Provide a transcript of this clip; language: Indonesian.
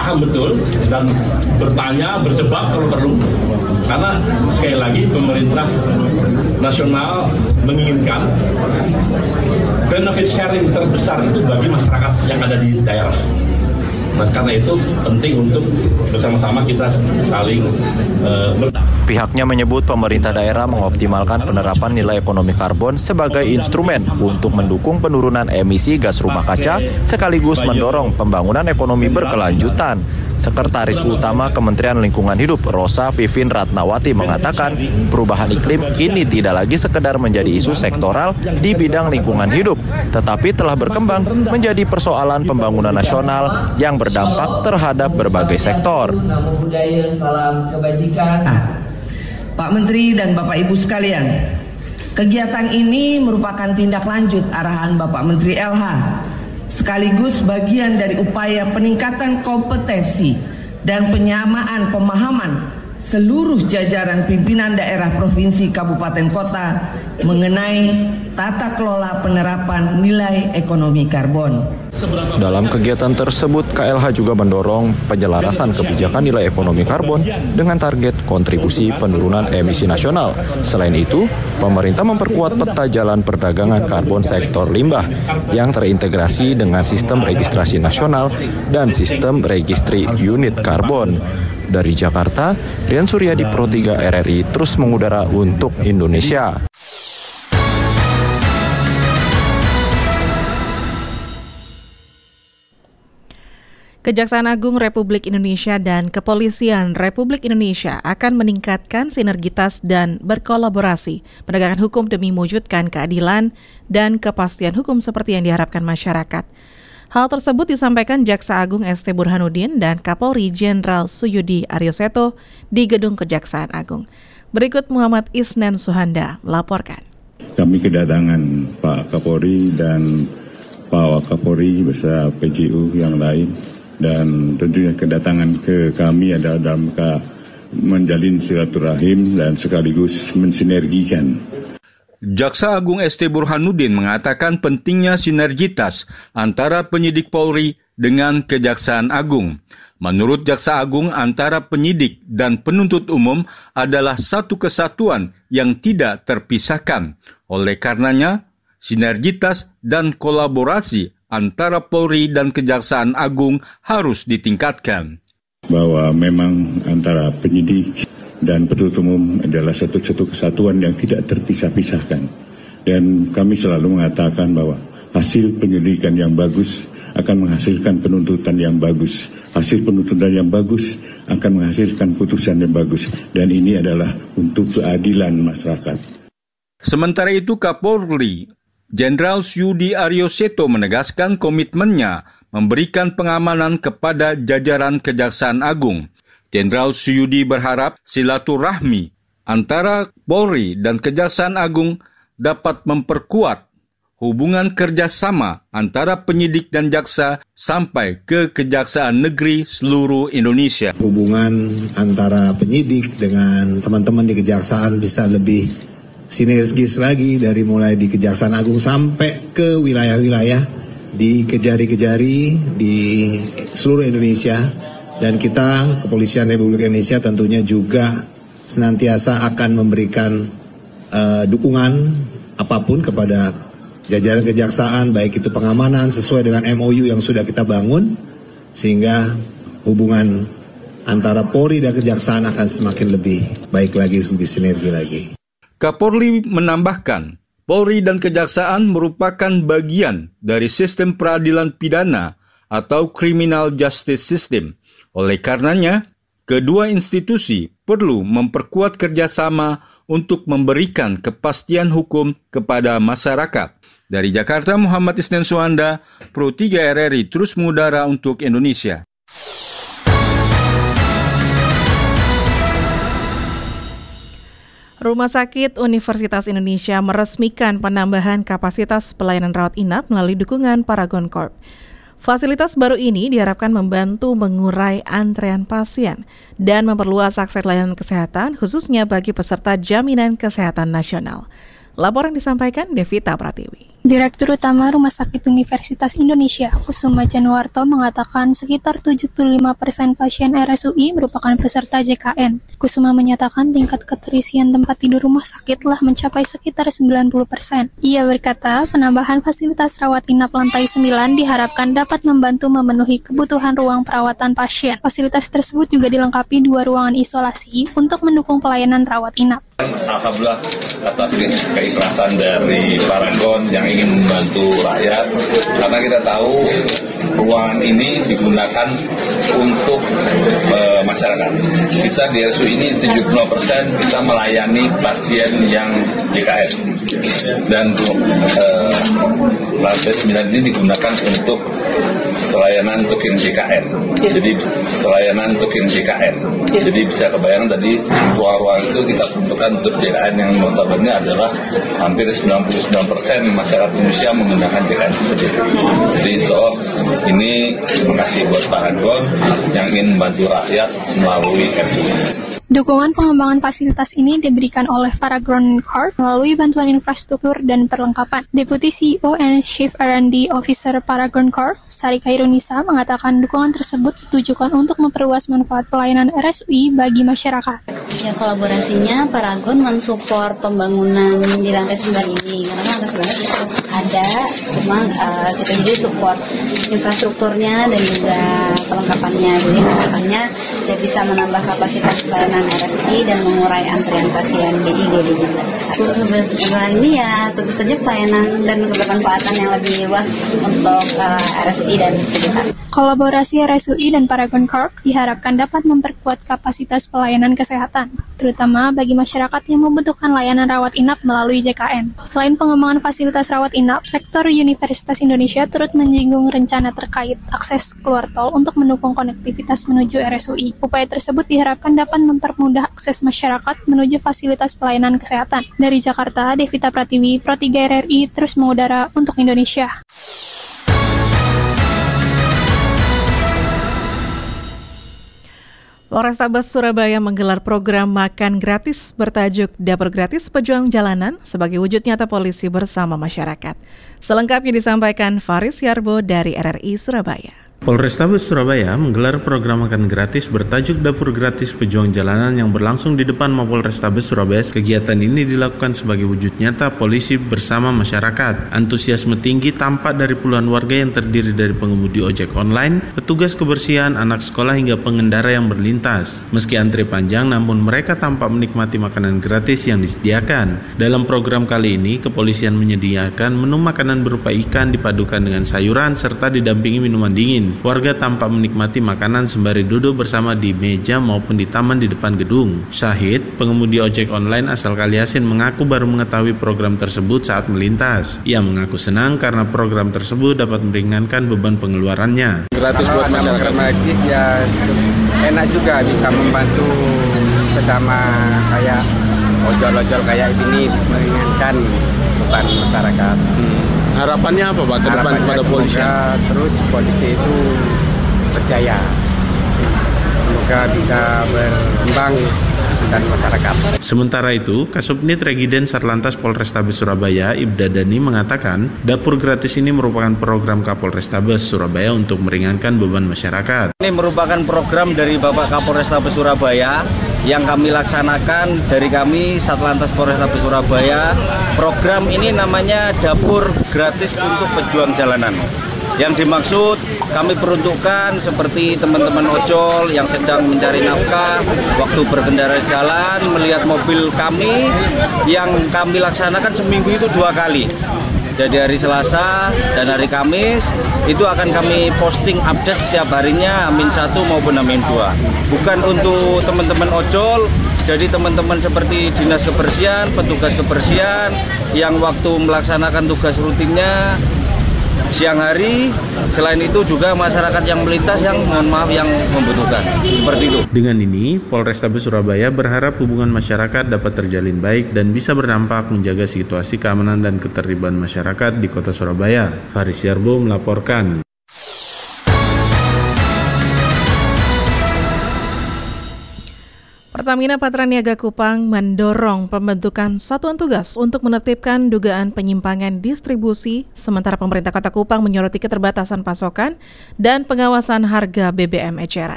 paham betul dan bertanya, berdebat kalau perlu. Karena sekali lagi pemerintah nasional menginginkan benefit sharing terbesar itu bagi masyarakat yang ada di daerah. Nah, karena itu penting untuk bersama-sama kita saling Pihaknya menyebut pemerintah daerah mengoptimalkan penerapan nilai ekonomi karbon sebagai instrumen untuk mendukung penurunan emisi gas rumah kaca sekaligus mendorong pembangunan ekonomi berkelanjutan. Sekretaris Utama Kementerian Lingkungan Hidup Rosa Vivin Ratnawati mengatakan perubahan iklim kini tidak lagi sekedar menjadi isu sektoral di bidang lingkungan hidup, tetapi telah berkembang menjadi persoalan pembangunan nasional yang berdampak terhadap berbagai sektor. Pak Menteri dan Bapak Ibu sekalian, kegiatan ini merupakan tindak lanjut arahan Bapak Menteri LH, sekaligus bagian dari upaya peningkatan kompetensi dan penyamaan pemahaman seluruh jajaran pimpinan daerah provinsi, kabupaten, kota mengenai tata kelola penerapan nilai ekonomi karbon. Dalam kegiatan tersebut, KLH juga mendorong penyelarasan kebijakan nilai ekonomi karbon dengan target kontribusi penurunan emisi nasional. Selain itu, pemerintah memperkuat peta jalan perdagangan karbon sektor limbah yang terintegrasi dengan sistem registrasi nasional dan sistem registri unit karbon. Dari Jakarta, Rian Suryadi, Pro 3 RRI terus mengudara untuk Indonesia. Kejaksaan Agung Republik Indonesia dan Kepolisian Republik Indonesia akan meningkatkan sinergitas dan berkolaborasi penegakan hukum demi mewujudkan keadilan dan kepastian hukum seperti yang diharapkan masyarakat. Hal tersebut disampaikan Jaksa Agung ST Burhanuddin dan Kapolri Jenderal Suyudi Aryoseto di Gedung Kejaksaan Agung. Berikut Muhammad Isnan Suhanda melaporkan. Kami kedatangan Pak Kapolri dan Pak Wakapolri beserta PJU yang lain, dan tentunya kedatangan ke kami adalah dalam menjalin silaturahim dan sekaligus mensinergikan. Jaksa Agung ST Burhanuddin mengatakan pentingnya sinergitas antara penyidik Polri dengan Kejaksaan Agung. Menurut Jaksa Agung, antara penyidik dan penuntut umum adalah satu kesatuan yang tidak terpisahkan. Oleh karenanya, sinergitas dan kolaborasi antara Polri dan Kejaksaan Agung harus ditingkatkan. Bahwa memang antara penyidik dan penuntut umum adalah satu kesatuan yang tidak terpisah-pisahkan. Dan kami selalu mengatakan bahwa hasil penyelidikan yang bagus akan menghasilkan penuntutan yang bagus. Hasil penuntutan yang bagus akan menghasilkan putusan yang bagus. Dan ini adalah untuk keadilan masyarakat. Sementara itu, Kapolri Jenderal Suyudi Aryoseto menegaskan komitmennya memberikan pengamanan kepada jajaran Kejaksaan Agung. Jenderal Suyudi berharap silaturahmi antara Polri dan Kejaksaan Agung dapat memperkuat hubungan kerjasama antara penyidik dan jaksa sampai ke Kejaksaan Negeri seluruh Indonesia. Hubungan antara penyidik dengan teman-teman di Kejaksaan bisa lebih sinergis lagi, dari mulai di Kejaksaan Agung sampai ke wilayah-wilayah di kejari-kejari di seluruh Indonesia. Dan kita, Kepolisian Republik Indonesia tentunya juga senantiasa akan memberikan dukungan apapun kepada jajaran kejaksaan, baik itu pengamanan sesuai dengan MOU yang sudah kita bangun, sehingga hubungan antara Polri dan kejaksaan akan semakin lebih baik lagi, lebih sinergi lagi. Kapolri menambahkan, Polri dan kejaksaan merupakan bagian dari sistem peradilan pidana atau criminal justice system. Oleh karenanya, kedua institusi perlu memperkuat kerjasama untuk memberikan kepastian hukum kepada masyarakat. Dari Jakarta, Muhammad Isnan Suhanda, Pro 3 RRI terus mengudara untuk Indonesia. Rumah Sakit Universitas Indonesia meresmikan penambahan kapasitas pelayanan rawat inap melalui dukungan Paragon Corp. Fasilitas baru ini diharapkan membantu mengurai antrean pasien dan memperluas akses layanan kesehatan khususnya bagi peserta Jaminan Kesehatan Nasional. Laporan disampaikan Devita Pratiwi. Direktur Utama Rumah Sakit Universitas Indonesia, Kusuma Januarto, mengatakan sekitar 75% pasien RSUI merupakan peserta JKN. Kusuma menyatakan tingkat keterisian tempat tidur rumah sakit telah mencapai sekitar 90%. Ia berkata, penambahan fasilitas rawat inap lantai 9 diharapkan dapat membantu memenuhi kebutuhan ruang perawatan pasien. Fasilitas tersebut juga dilengkapi 2 ruangan isolasi untuk mendukung pelayanan rawat inap. Alhamdulillah atas keikhlasan dari Paragon yang ingin membantu rakyat, karena kita tahu ruangan ini digunakan untuk masyarakat. Kita di RSU ini 70% kita melayani pasien yang JKN, dan lantai 9 ini digunakan untuk pelayanan untuk yang JKN. Jadi pelayanan untuk yang JKN. Jadi bisa kebayang tadi ruang-ruang itu kita peruntukkan untuk JKN yang notabene adalah hampir 99% masyarakat Indonesia menggunakan JKN tersebut. Jadi ini terima kasih buat Paragon yang ingin membantu rakyat melalui RSUI. Dukungan pengembangan fasilitas ini diberikan oleh Paragon Corp melalui bantuan infrastruktur dan perlengkapan. Deputi CEO and Chief R&D Officer Paragon Corp, Sari Kairunisa, mengatakan dukungan tersebut ditujukan untuk memperluas manfaat pelayanan RSUI bagi masyarakat. Ya, kolaborasinya Paragon mensupport pembangunan di lantai 9 ini, karena lantai 9 ada, cuma kita jadi support infrastrukturnya dan juga perlengkapannya. Jadi harapannya dia bisa menambah kapasitas pelayanan RSUI dan mengurai antrian pasien GIG di juga. Sebenarnya ini ya tentu saja pelayanan dan bermanfaatan yang lebih luas untuk RSUI dan sekitar. Kolaborasi RSUI dan Paragon Corp diharapkan dapat memperkuat kapasitas pelayanan kesehatan, terutama bagi masyarakat yang membutuhkan layanan rawat inap melalui JKN. Selain pengembangan fasilitas rawat inap, Rektor Universitas Indonesia turut menyinggung rencana terkait akses keluar tol untuk mendukung konektivitas menuju RSUI. Upaya tersebut diharapkan dapat mempermudah akses masyarakat menuju fasilitas pelayanan kesehatan. Dari Jakarta, Devita Pratiwi, Pro 3 RRI, terus mengudara untuk Indonesia. Polrestabes Surabaya menggelar program makan gratis bertajuk Dapur Gratis Pejuang Jalanan sebagai wujud nyata polisi bersama masyarakat. Selengkapnya disampaikan Faris Yarbo dari RRI Surabaya. Polrestabes Surabaya menggelar program makan gratis bertajuk Dapur Gratis Pejuang Jalanan yang berlangsung di depan Mapolrestabes Surabaya. Kegiatan ini dilakukan sebagai wujud nyata polisi bersama masyarakat. Antusiasme tinggi tampak dari puluhan warga yang terdiri dari pengemudi ojek online, petugas kebersihan, anak sekolah hingga pengendara yang berlintas. Meski antri panjang, namun mereka tampak menikmati makanan gratis yang disediakan. Dalam program kali ini, kepolisian menyediakan menu makanan berupa ikan dipadukan dengan sayuran serta didampingi minuman dingin. Warga tampak menikmati makanan sembari duduk bersama di meja maupun di taman di depan gedung. Syahid, pengemudi ojek online asal Kaliasin, mengaku baru mengetahui program tersebut saat melintas. Ia mengaku senang karena program tersebut dapat meringankan beban pengeluarannya. Gratis buat masyarakat lagi ya, enak juga bisa membantu sesama kayak ojol-ojol kayak ini, bisa meringankan beban masyarakat. Harapannya apa Pak ke depan pada polisi? Terus polisi itu berjaya, semoga bisa berkembang dan masyarakat. Sementara itu, Kasubnit Regiden Satlantas Polrestabes Surabaya, Ibda Dani, mengatakan dapur gratis ini merupakan program Kapolrestabes Surabaya untuk meringankan beban masyarakat. Ini merupakan program dari Bapak Kapolrestabes Surabaya yang kami laksanakan dari kami Satlantas Polrestabes Surabaya. Program ini namanya Dapur Gratis untuk Pejuang Jalanan. Yang dimaksud kami peruntukkan seperti teman-teman ojol yang sedang mencari nafkah, waktu berkendara jalan, melihat mobil kami yang kami laksanakan seminggu itu 2 kali. Jadi hari Selasa dan hari Kamis itu akan kami posting update setiap harinya, H-1 maupun H-2. Bukan untuk teman-teman ojol, jadi teman-teman seperti dinas kebersihan, petugas kebersihan yang waktu melaksanakan tugas rutinnya siang hari. Selain itu juga masyarakat yang melintas yang mohon maaf yang membutuhkan, seperti itu. Dengan ini, Polrestabes Surabaya berharap hubungan masyarakat dapat terjalin baik dan bisa berdampak menjaga situasi keamanan dan ketertiban masyarakat di Kota Surabaya. Faris Yarbo melaporkan. Pertamina Patraniaga Kupang mendorong pembentukan satuan tugas untuk menertibkan dugaan penyimpangan distribusi, sementara pemerintah Kota Kupang menyoroti keterbatasan pasokan dan pengawasan harga BBM eceran.